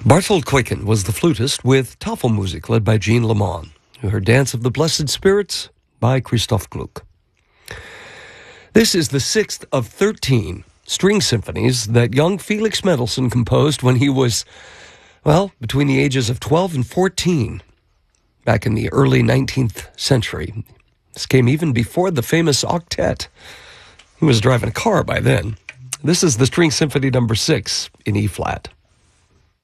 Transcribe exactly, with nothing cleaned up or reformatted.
Barthold Kweken was the flutist with Tafelmusik led by Jean Lamont. You heard Dance of the Blessed Spirits by Christoph Gluck. This is the sixth of thirteen string symphonies that young Felix Mendelssohn composed when he was, well, between the ages of twelve and fourteen, back in the early nineteenth century. This came even before the famous octet. He was driving a car by then. This is the String Symphony number six in E-flat.